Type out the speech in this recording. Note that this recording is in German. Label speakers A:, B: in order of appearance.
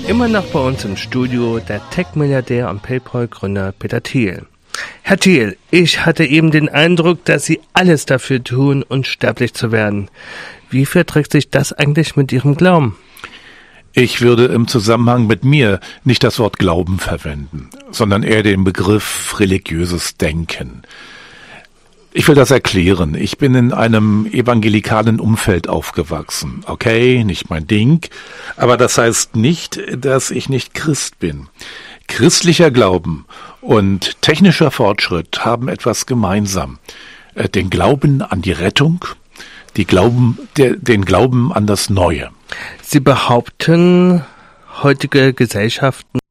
A: Immer noch bei uns im Studio der Tech-Milliardär und PayPal-Gründer Peter Thiel. Herr Thiel, ich hatte eben den Eindruck, dass Sie alles dafür tun, unsterblich zu werden. Wie verträgt sich das eigentlich mit Ihrem Glauben?
B: Ich würde im Zusammenhang mit mir nicht das Wort Glauben verwenden, sondern eher den Begriff religiöses Denken. Ich will das erklären. Ich bin in einem evangelikalen Umfeld aufgewachsen. Okay, nicht mein Ding, aber das heißt nicht, dass ich nicht Christ bin. Christlicher Glauben und technischer Fortschritt haben etwas gemeinsam. Den Glauben an die Rettung, den Glauben an das Neue.
A: Sie behaupten, heutige Gesellschaften